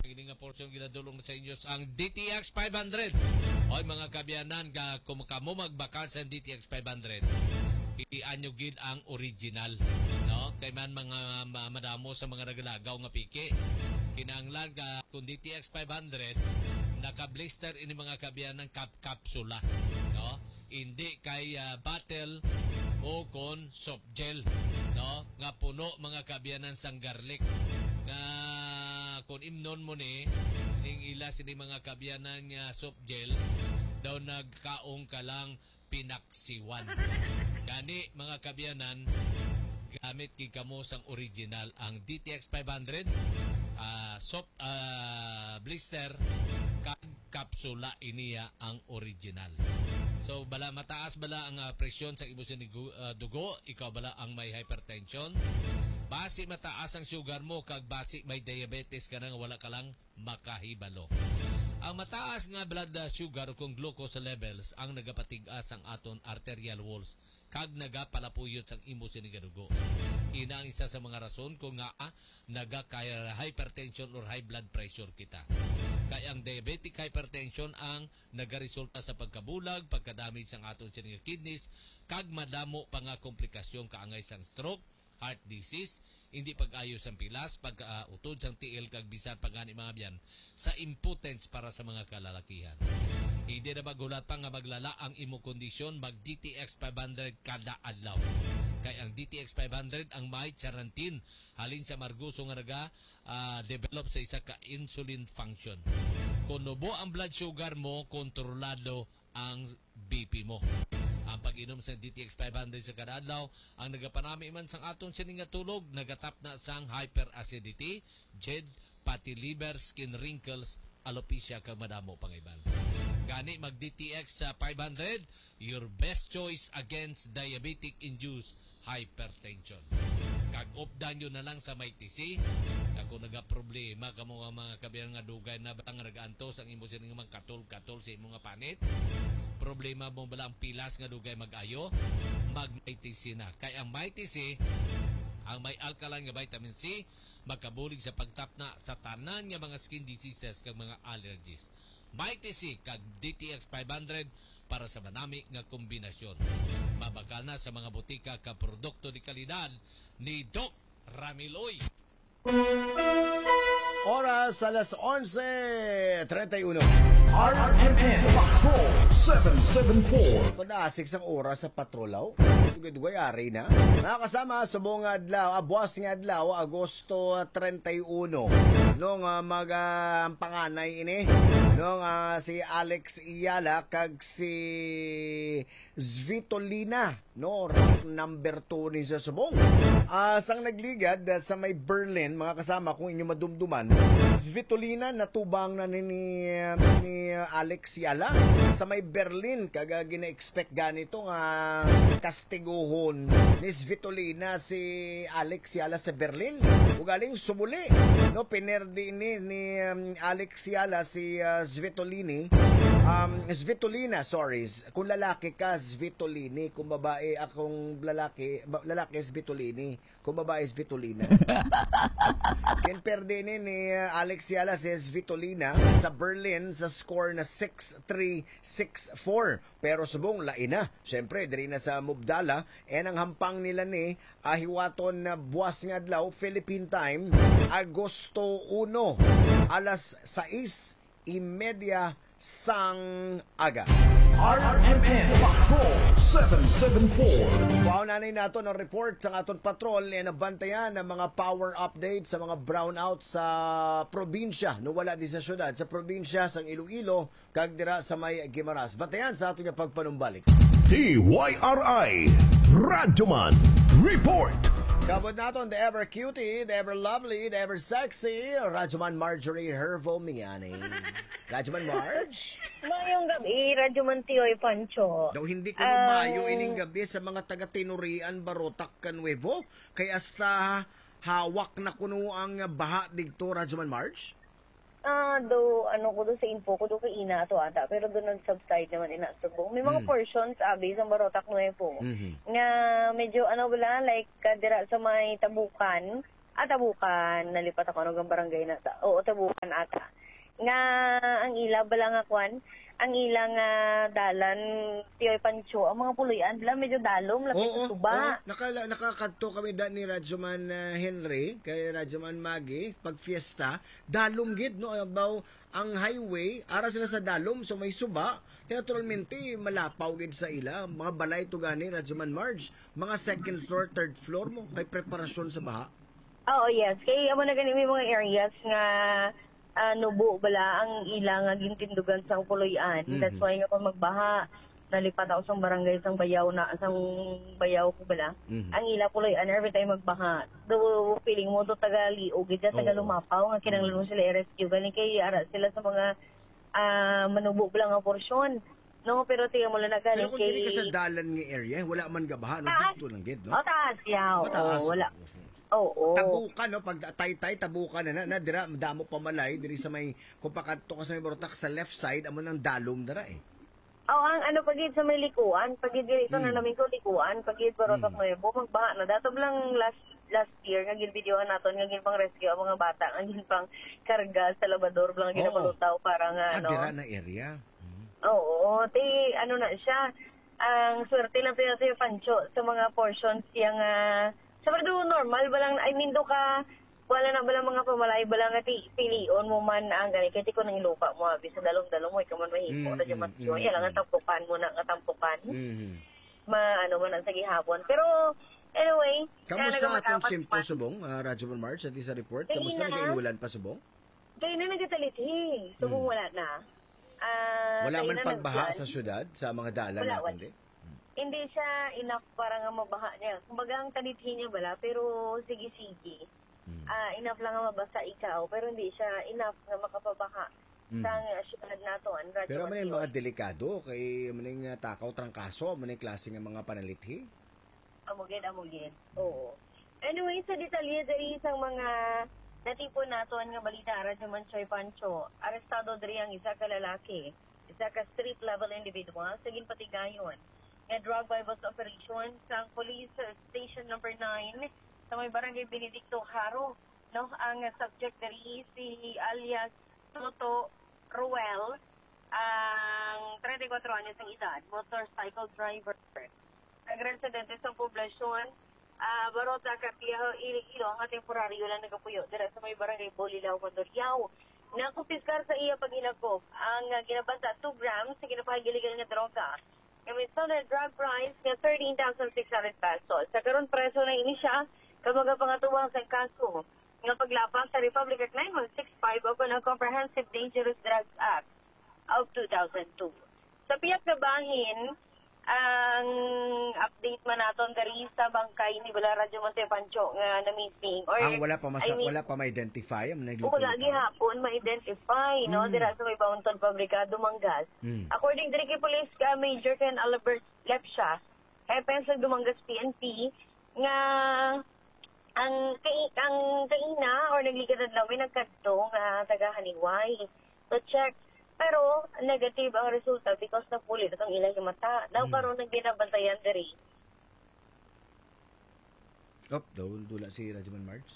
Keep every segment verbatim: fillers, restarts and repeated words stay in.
pili nga porsyon ginadulong sa inyo ang D T X five hundred. Oy mga kabiyanan, kung kamo magbakal sa D T X five hundred, ianyo gid ang original, no? Kay man mga madamo sa mga nagalagaw nga piki. Kinahanglan ka kung D T X five hundred naka-blister ini mga kabiyanan kap kapsula, no? Hindi kay uh, battle o kon soft gel, no? Nga puno mga kabiyanan sang garlic nga kung imnon mo ni ning ila sini mga kabiyanan nga soft gel daw nagkaong ka lang pinaksiwan. Gani mga kabiyanan, gamit kay kamo sang original ang D T X five hundred, uh, soft uh, blister kag kapsula iniya ang original. So bala mataas bala ang uh, presyon sa imo sini uh, dugo, ikaw bala ang may hypertension, basi mataas ang sugar mo kag basi may diabetes ka na wala ka lang makahibalo. Ang mataas nga blood sugar kung glucose levels ang nagapatigas ang aton arterial walls kag nagapalapuyot sang imo sini dugo. Ina ang isa sa mga rason kung nga ah, nagakaya hypertension or high blood pressure kita. Kaya ang diabetic hypertension ang nagaresulta sa pagkabulag, pagkadamage sang aton sini kidneys kag madamo pa nga komplikasyon kaangay sang stroke, heart disease, hindi pag-ayos ang pilas, pag-utod uh, sang tiil kag bisan pagani mga biyan sa impotence para sa mga kalalakihan. Hindi na magulat pa nga maglala ang imo kondisyon mag D T X five hundred kada adlaw. Kay ang D T X five hundred ang may charantin halin sa marguso nga naga uh, develop sa isa ka insulin function. Kung nubo ang blood sugar mo, kontrolado ang B P mo. Ang pag-inom sa D T X five hundred sa kada adlaw ang nagapanami man sang aton sini nga tulog, nagatap na sang hyperacidity, J E D, fatty liver, skin wrinkles, alopecia kag madamo pang iban. Gani mag D T X sa five hundred, your best choice against diabetic induced hypertension. Kag updan yun na lang sa may T C. Kung naga-problema kamo nga mga kabiyan nga dugay na batang nag-antos ang imo sining mga katol-katol sa imo nga panit, problema mo bala ang pilas nga dugay mag-ayo, mag-may T C na. Kay ang may T C, ang may alkaline nga vitamin C, magkabulig sa pagtapna sa tanan nga mga skin diseases kag mga allergies. May T C kag D T X five hundred para sa manami nga kombinasyon. Mabakal na sa mga butika ka produkto di kalidad ni Doc Ramiloy. Oras alas onse treinta y uno. R M N Patrol seven seven four. Padasik sang oras sa patrolaw. Dugay-dugay ari na. Nakasama sa buong adlaw, ah, buwas nga adlaw, Agosto treinta y uno. Nung uh, mag uh, panganay ini, nung uh, si Alex Iyala kag si Svitolina, no, rank number two ni sa subong. Uh, sang nagligad uh, sa may Berlin, mga kasama kung inyo madumduman, Svitolina natubang na ni, ni, ni Alex Iyala sa may Berlin, kag uh, gina-expect ganito nga uh, kastiguhon ni Svitolina si Alex Iyala sa Berlin. Ugaling sumuli, no, pinerdi ni, ni um, Alex Iyala si uh, Svitolini, um, Svitolina, sorry, kung lalaki ka, Svitolini, kung babae, akong lalaki, lalaki Svitolini, kung babae Svitolina. Kinperde ni ni Alex Iyala si Svitolina sa Berlin sa score na six three six four. Pero subong laina, syempre diri na sa Mubdala, en ang hampang nila ni ahiwaton na buwas nga adlaw Philippine time, Agosto uno, alas sais y media sang aga. R M N Patrol seven seven four. Wow, nanay nato ng report sa aton patrol e nabantayan ng mga power update sa mga brownout sa probinsya. No, wala di sa syudad, sa probinsya sang Iloilo kag dira sa may Guimaras. Bantayan sa aton nga pagpanumbalik. D Y R I Radyoman Report. Kabod naton, the ever cutie, the ever lovely, the ever sexy, Radyoman Marjorie Hervo Mingani. Radyoman Marge? Mayong gabi, Radyoman Tioy Pancho. Daw hindi ko lumayo um, ining gabi sa mga taga-tinurian Barotac Canuevo, kay hasta hawak na kuno ang baha digto, Radyoman Marge? Ah, uh, do ano ko do sa info ko do kay ina to ata, pero do nag-subside naman ina subong. May mga mm. portions abi sa Barotac Nuevo. Mm-hmm. Nga medyo ano wala like kadira sa may Tabukan, at tabukan nalipat ako ng barangay na ta. Oo, tabukan ata. Nga ang ila bala nga kwan, ang ilang uh, dalan Tiyoy Pancho, ang mga puloyan bala medyo dalom lapit Oo, sa tuba. oo. Nakala, nakakadto kami da ni Radyoman uh, Henry, kay Radyoman Maggie, pag fiesta, dalom gid, no? Abaw, ang highway, ara sila sa dalom, so may suba, naturalmente, malapaw gid sa ila, mga balay to gani, Radyoman Marge, mga second floor, third floor mo, kay preparasyon sa baha. Oo, yes. Kaya amo na ganun may mga areas nga uh, nubo bala ang ilang nga gintindugan sa puloyan. Mhm. That's why nga kung magbaha, nalipat ako sa barangay sang bayaw na sang bayaw ko bala. Mhm. Ang ila puloyan every time magbaha. Do feeling mo do tagali o gid taga Oo. lumapaw nga kinahanglan mo sila i-rescue galing kay ara sila sa mga ah, manubo bala nga porsyon. No, pero tiyan mo lang na Pero galing kung kay dili ka sa dalan nga area, wala man gabaha, no? Taas. Dito lang gid, no? Oh, taas yaw. Mataas. Oo, wala. Oo. Tabukan, no? Pag tay-tay, tabukan na na, na dira, damo pamalay, diri sa may, kung pakadto ka sa may Borotac, sa left side, amo ng dalom dara eh. Oh, ang ano pagid sa may likuan, pagid dito Mm. na namin ko likuan, pagid Borotac Mm. Nuevo, magbaha na. Dato lang last last year, nga ginvideohan naton, nga gin pang rescue ang mga bata, nga gin pang karga sa labador, lang Oo. ginapalutaw para nga, Ah, ano. dira na area. Oo, ti, ano na siya, ang swerte lang tayo tayo Pancho sa mga portions yang, uh, sa do normal, balang, I mean, do ka, wala na balang mga pamalay, balang nga ti, pilion mo man ang gani, kaya ti ko nang ilupa mo, abi, sa dalong-dalong mo, ikaw man mahipo, Mm, na dyan mm, matyo, mm, yan lang mm. ang tampukan mo na, ang tampukan, Mhm. ma, ano man ang sige hapon. Pero, anyway, Kamusta kaya atong nagmatapat simpo pa. subong, uh, Radyo March, at sa report? Kaya Kamusta na. na kainulan pa subong? Kaya na nagkatalithi, subong Mm. wala na. Ah, Wala kaya man na pagbaha nagdyan. sa syudad, sa mga dalan Wala, natin, wala. di? Hindi siya enough para nga mabaha niya. Kumbaga ang talithi niya bala, pero sige-sige. Mm. Ah, enough lang nga mabasa ikaw, pero hindi siya enough nga makapabaha Mm. sa nga syudad nato. Ang radyo Pero man yung Mateo. mga delikado, kay maning uh, takaw, trangkaso, maning klase ng mga panalithi. Amugid, amugid. Oo. Anyway, sa detalye diri isang mga natipon nato nga balita ara man Choy Pancho. Arestado diri ang isa ka lalaki, isa ka street level individual sa ginpatigayon nga drug by bus operation sa police station number nine sa may barangay Benedicto Haro. No, ang subject diri si alias Toto Ruel, ang thirty-four anyos ang edad, motorcycle driver. Nag-residente sa poblasyon, ah Barota, Capiaho, Iloilo, ang temporaryo lang nagapuyo dira sa may barangay Bolilaw, Mandurriao. Nakupiskar sa iya pag-inagkop ang uh, ginabasa two grams sa ginapahagiligan nga droga. Kami sa na drug price nga thirteen thousand six hundred pesos. Sa karon preso na ini siya, kamaga pangatuwang sa kaso nga paglapas sa Republic Act nine one six five o ang Comprehensive Dangerous Drugs Act of two thousand two. Sa piyak na bahin, ang update man naton diri sa bangkay ni Bala Radyo Monte Pancho nga na missing or Ang wala pa masa, I mean, wala pa ma-identify, ang Oo, lagi hapon ma-identify, no? Mm. Dira sa may Baunton Pabrika, Dumangas. Mm. According to kay Police ka, Major Ken Albert Lepsha, hepe sa Dumangas P N P, nga ang kay ang kaina or naglikad na may nagkadto nga taga Haniway. So check, pero negative ang resulta because na pulit ang ilang mata. Daw Mm. karon nang ginabantayan diri. Op, daw, dula si Radyoman March.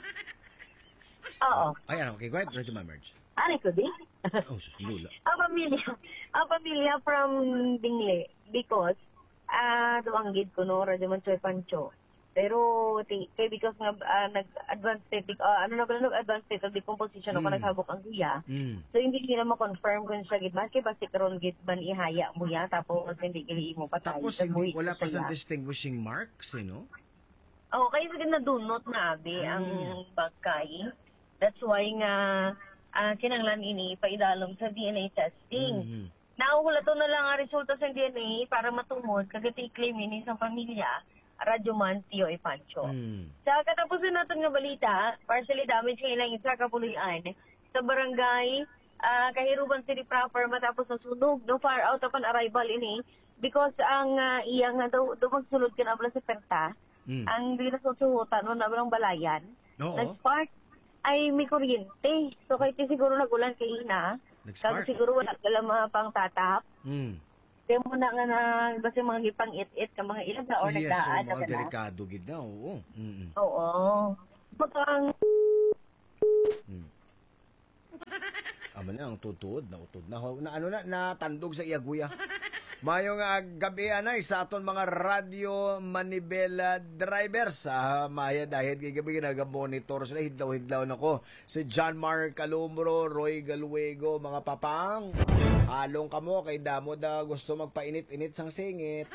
Oo. Ayan, okay, go ahead, Radyoman March. Ano ko di? Oh, sus, dula. ang pamilya, ang pamilya from Bingle because ah uh, gid ko no Radyo Manchoy Pancho. Pero ti kay because nga ah, nag-advance state uh, ano na ba nag-advance state of decomposition Mm. ako naghabok ang kuya. Mm. So hindi nila ma-confirm kung siya gid man kay basi karon gid man ihaya mo ya tapos hindi gili mo patay. Tapos, Sa hindi, buhi wala ko pa sa siya. distinguishing marks, eh, no? Oh, kaya sige na dunot na abi Mm. ang bangkay. That's why nga ah, kinanglan ini paidalom sa D N A testing. Mhm. Nauhulato na lang ang resulta sa D N A para matungod kagati claim ini sa pamilya Radyoman Tio E. Pancho. Mm. Sa katapusan natin nga balita, partially damage kay ilang isa kapulian sa barangay ah, Kahiruban City proper matapos ng sunog no far out upon arrival ini because ang uh, iyang nga daw daw magsulod kan abla sa perta Mm. ang dili sa suhutan no nabalang balayan Oo. nag-spark ay may kuryente. So kahit siguro nagulan kay ina, Nag-spark? kag siguro wala kala mga pang tatap. Mm. Kaya mo na nga na, basta mga gipang it-it ka mga ilaga or Yes, nagdaan so, na mga ka na. delikado gid na, oo. Mm. Oo. Matang Amo na ang tutod na utod na, na ano na natandog sa iyaguya. Mayong uh, gabi anay sa aton mga radyo manibela drivers sa uh, maya dahil kay gabi nag-monitor sila hidlaw-hidlaw nako si John Mark Calumro, Roy Galuego, mga papang. Along kamo kay damo da gusto magpainit-init sang singit.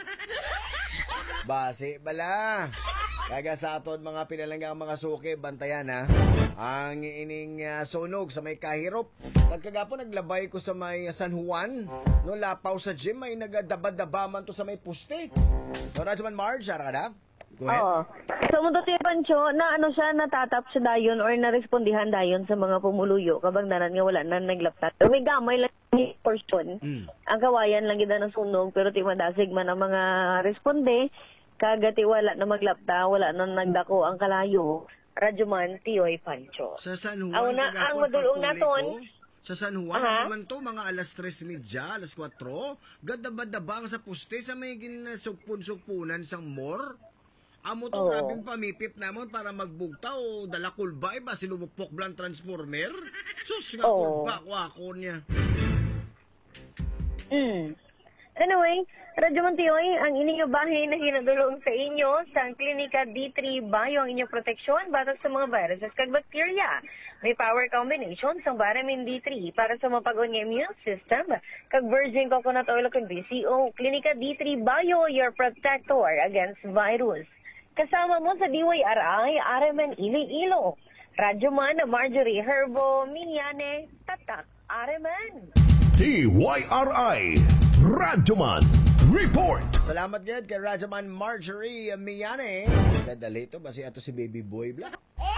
Base bala. Kaya sa aton mga pinalanggang mga suki, bantayan ha. Ang ining uh, sunog sa may kahirop. Nagkagapo naglabay ko sa may San Juan. No, lapaw sa gym, may nagadaba-dabaman to sa may puste. So, Rajaman Marge, sara ka na? Go ahead. Oo. So, mundo si Pancho, na ano siya, natatap siya dayon or narespondihan dayon sa mga pumuluyo. Kabang nanan nga wala na naglaptat. So, may gamay lang ni portion. Mm. Ang kawayan lang gina ng sunog, pero ti madasig man ang mga responde. Kagati wala na maglapta, wala na nagdako ang kalayo. Radyoman, Tioy Pancho. Sa San Juan, ang, na, ang madulong naton, sa San Juan, uh-huh. naman to, mga alas tres media, alas kwatro, gadabadabang sa puste sa may ginasugpun-sugpunan sang mor. Amo to, oh. Grabing pamipip namon para magbugta o dala kulba, iba si lumupok blang transformer. Sus, nga oh. Kulba, kwako niya. Hmm. Anyway, Radyo Montioy, ang inyong bahin na hinadulong sa inyo sa Klinika D three Bio ang inyong proteksyon batok sa mga viruses kag bakterya. May power combination sa vitamin D three para sa mapag-on ng immune system kag virgin coconut oil kag B C O. Klinika D three Bio, your protector against virus. Kasama mo sa D Y R I, R M N Iloilo. Radyo Man, Marjorie Herbo, Minyane, Tatak, R M N. D Y R I, Radyoman Report. Salamat gid kay Radyoman Marjorie Miyane. Dadali ito ba si ato si Baby Boy Black?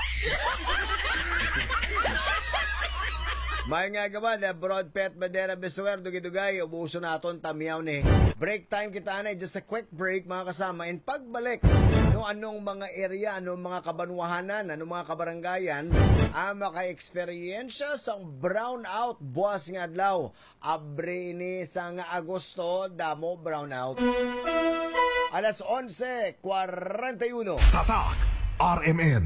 May nga gawa na Broad Pet Madera Besuer Dugay-dugay ubuso naton tamiyaw ni. Break time kita na, just a quick break mga kasama. And pagbalik, no, anong mga area, anong mga kabanwahanan, anong mga kabarangayan ang maka-experience sa brownout buwas nga adlaw. Abre ni sa nga Agosto, damo brownout. Alas onse kuwarenta y uno. Tatak R M N.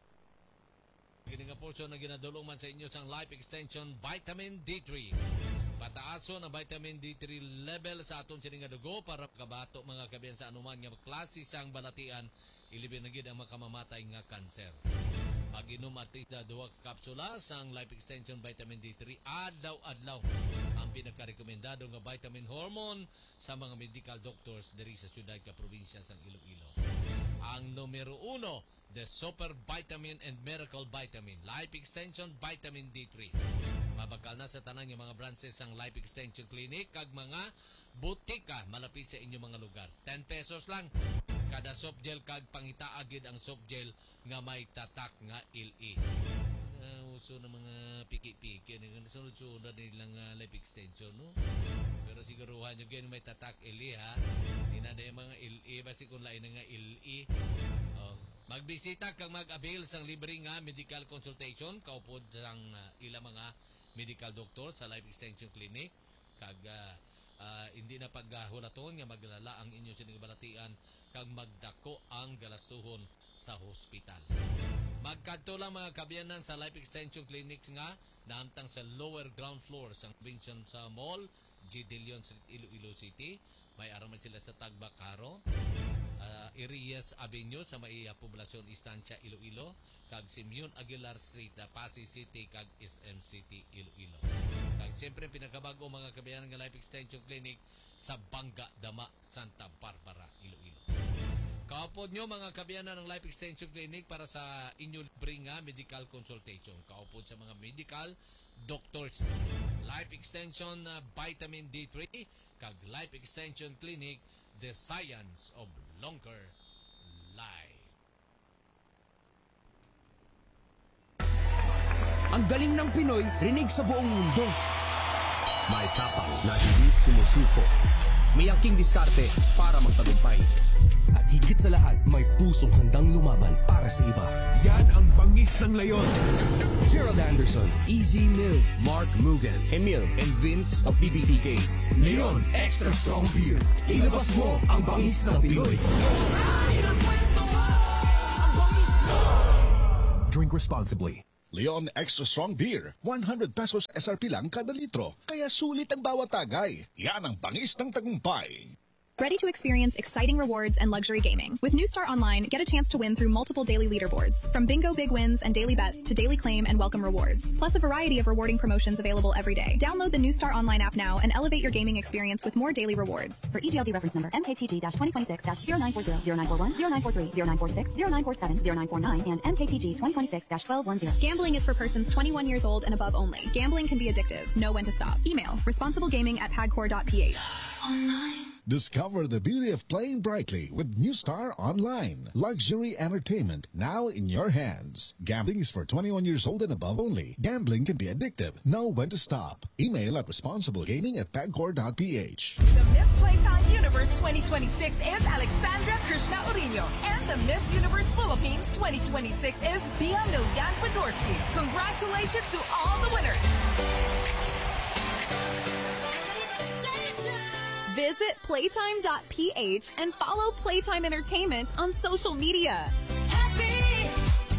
Kini nga portion na ginadulong man sa inyo sang Life Extension Vitamin D three. Pataaso ng vitamin D three level sa aton sini nga dugo para kabato mga kabiyan sa anuman nga klase sang balatian ilibin na gid ang makamamatay nga kanser. Mag-inom at ita duwa ka kapsula sang Life Extension Vitamin D three adlaw-adlaw. Ang pinaka-rekomendado nga vitamin hormone sa mga medical doctors diri sa syudad ka probinsya sang Iloilo. Ang numero uno, the Super Vitamin and Miracle Vitamin, Life Extension Vitamin D three. Mabakal na sa tanan ng mga branches sang Life Extension Clinic kag mga butika malapit sa inyong mga lugar. ten pesos lang kada soft gel kag pangitaagid ang soft gel nga may tatak nga L E. Uh, uso na mga piki-piki nga sunod-sunod nilang uh, Life Extension, no? Pero siguruhan nyo ganyan may tatak L E, ha? Hindi na yung mga L E basi kung lain na nga L E. Oh. Magbisita kang mag-avail sang libre nga medical consultation kaupod sang uh, ilang mga medical doctor sa Life Extension Clinic kag uh, uh, hindi na paghulaton nga maglala ang inyo sining balatian kag magdako ang galastuhon sa hospital. Magkadto lang mga kabiyanan sa Life Extension Clinics nga naamtang sa lower ground floor sa Vincent sa Mall, G. De Leon Street, Iloilo City. May araman sila sa Tagbacaro, uh, Irias Avenue sa may uh, Poblasyon Istansya Iloilo, kag Simeon Aguilar Street, uh, Pasig City, kag S M City Iloilo. Kag siyempre pinakabago mga kabayanan ng Life Extension Clinic sa Bangga, Dama, Santa Barbara, Iloilo. Kaupod nyo mga kabayanan ng Life Extension Clinic para sa inyo libre nga medical consultation. Kaupod sa mga medical doctors. Life Extension uh, Vitamin D three kag Life Extension Clinic, the science of longer life. Ang galing ng Pinoy, rinig sa buong mundo. May tapang na hindi sumusuko. May angking diskarte para magtagumpay. At higit sa lahat, may pusong handang lumaban para sa iba. Yan ang bangis ng leyon. Gerald Anderson, Easy Mill, Mark Mugen, Emil, and Vince of D B T K. Leon Extra Strong Beer. Ilabas mo ang bangis ng Pinoy. Drink responsibly. Leon Extra Strong Beer, one hundred pesos S R P lang kada litro. Kaya sulit ang bawat tagay. Yan ang bangis ng tagumpay. Ready to experience exciting rewards and luxury gaming? With New Star Online, get a chance to win through multiple daily leaderboards. From bingo big wins and daily bets to daily claim and welcome rewards. Plus a variety of rewarding promotions available every day. Download the New Star Online app now and elevate your gaming experience with more daily rewards. For E G L D reference number M K T G twenty twenty-six zero nine four zero, zero nine four one, zero nine four three, zero nine four six, zero nine four seven, zero nine four nine, and M K T G twenty twenty-six twelve ten. Gambling is for persons twenty-one years old and above only. Gambling can be addictive. Know when to stop. Email responsiblegaming at pagcor dot p h. Discover the beauty of playing brightly with New Star Online. Luxury entertainment now in your hands. Gambling is for twenty-one years old and above only. Gambling can be addictive. Know when to stop. Email at responsiblegaming at pagcor dot p h. The Miss Playtime Universe twenty twenty-six is Alexandra Krishna Urino. And the Miss Universe Philippines twenty twenty-six is Bia Milyan Fedorsky. Congratulations to all the winners. Visit playtime dot p h and follow Playtime Entertainment on social media. Happy.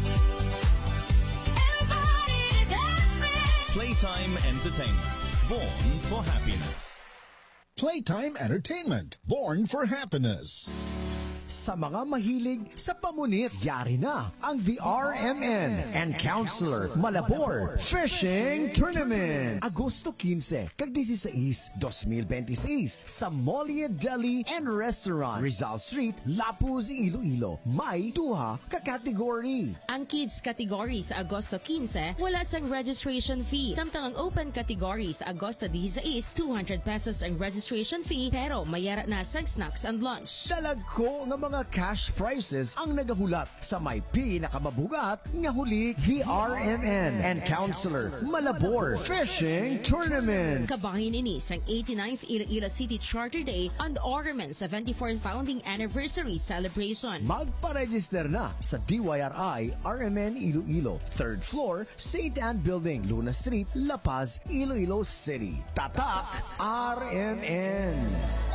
Everybody's happy. Playtime Entertainment. Born for happiness. Playtime Entertainment. Born for happiness. Sa mga mahilig sa pamunit, yari na ang The R M N and Counselor Malabor Fishing Tournament. Agosto quince kag dieciséis, dos mil veintiséis sa Molly Deli and Restaurant, Rizal Street, Lapuz, Iloilo. May duha ka category. Ang kids category sa Agosto quince, wala sang registration fee. Samtang ang open category sa Agosto dieciséis, two hundred pesos ang registration fee pero mayara na sang snacks and lunch. Dalag ko nga mga cash prizes ang nagahulat sa may pinakamabugat nga huli The R M N and Counselor Malabor Fishing Tournament. Kabahin ini sang eighty-ninth Iloilo City Charter Day and Ornament seventy-fourth Founding Anniversary Celebration. Magpa-register na sa D Y R I R M N Iloilo, third floor, Saint Anne Building, Luna Street, La Paz, Iloilo City. Tatak R M N.